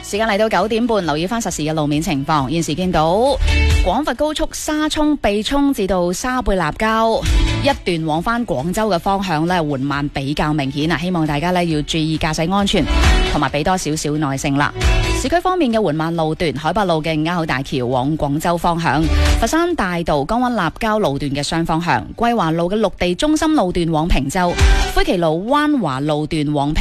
時間嚟到9點半，留意翻實時嘅路面情況。現時見到廣佛高速沙涌避涌至到沙貝立交一段往翻廣州嘅方向咧，緩慢比較明顯啊！希望大家咧要注意駕駛安全，同埋俾多少少耐性啦。市區方面嘅緩慢路段，海柏路嘅鴉口大橋往廣州方向，佛山大道江灣立交路段嘅雙方向，桂華路嘅綠地中心路段往坪洲，灰旗路灣華路段往